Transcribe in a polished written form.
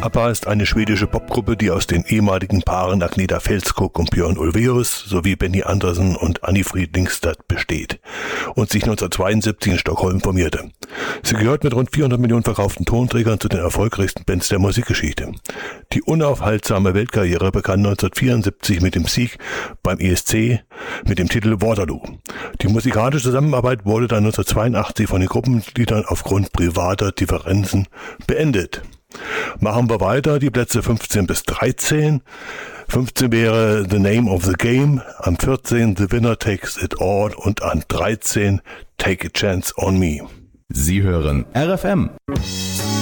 ABBA ist eine schwedische Popgruppe, die aus den ehemaligen Paaren Agneta Fältskog und Björn Ulvaeus sowie Benny Andersson und Anni-Frid Lyngstad besteht und sich 1972 in Stockholm formierte. Sie gehört mit rund 400 Millionen verkauften Tonträgern zu den erfolgreichsten Bands der Musikgeschichte. Die unaufhaltsame Weltkarriere begann 1974 mit dem Sieg beim ESC mit dem Titel Waterloo. Die musikalische Zusammenarbeit wurde dann 1982 von den Gruppenmitgliedern aufgrund privater Differenzen beendet. Machen wir weiter, die Plätze 15 bis 13. 15 wäre The Name of the Game, am 14 The Winner Takes It All und an 13 Take a Chance on Me. Sie hören RFM.